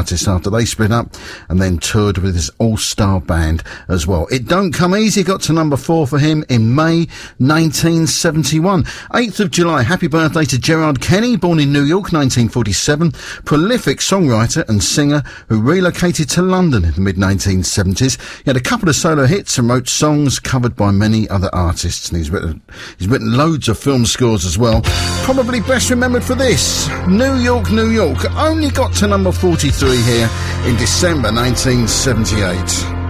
artist after they split up and then toured with his all-star band as well. It Don't Come Easy got to number 4 for him in May 1971. 8th of July, happy birthday to Gerard Kenny, born in New York 1947, prolific songwriter and singer who relocated to London in the mid-1970s. He had a couple of solo hits and wrote songs covered by many other artists, and he's written loads of film scores as well. Probably best remembered for this, New York, New York, only got to number 43 here in December 1978.